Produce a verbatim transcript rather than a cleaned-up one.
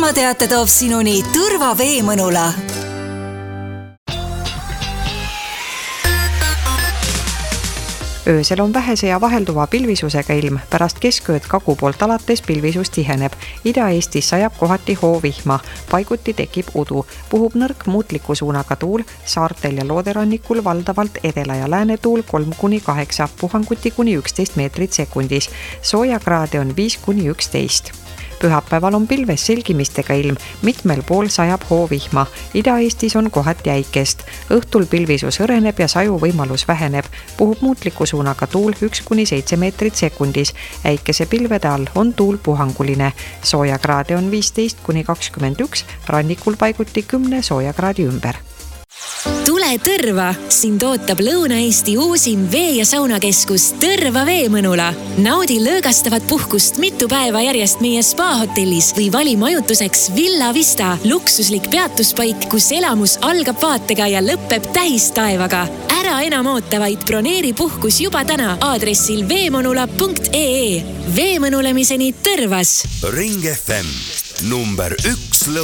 ilmateate toob sinuni Tõrva Veemõnula. Öösel on vähese ja vahelduva pilvisusega ilm, pärast keskööd kagu poolt alates pilvisus tiheneb. Ida-Eestis sajab kohati hoovihma, paiguti tekib udu, puhub nõrk muutliku suunaga tuul, saartel ja looderannikul valdavalt edela ja lääne tuul kolm kuni kaheksa, puhanguti kuni üksteist meetrit sekundis, soojakraade on viis kuni üksteist. Pühapäeval on pilves selgimistega ilm, mitmel pool sajab hoovihma. Ida-Eestis on kohati äikest. Õhtul pilvisus õreneb ja saju võimalus väheneb. Puhub muutliku suunaga tuul üks kuni seitse meetrit sekundis. Äikese pilvede all on tuul puhanguline. Soojakraade on viisteist kuni kakskümmend üks, rannikul paiguti kümne soojakraadi ümber. Tule Tõrva! Sind ootab Lõuna-Eesti uusim vee- ja saunakeskus Tõrva Veemõnula. Naudi lõõgastavat puhkust mitu päeva järjest meie spa-hotellis või vali majutuseks Villa Vista, luksuslik peatuspaik, kus elamus algab vaatega ja lõppeb tähistaevaga. Ära enam oota, vaid broneeri puhkus juba täna aadressil veemõnula punkt ee. Veemõnulemiseni Tõrvas! Ring F M number üks lõuna.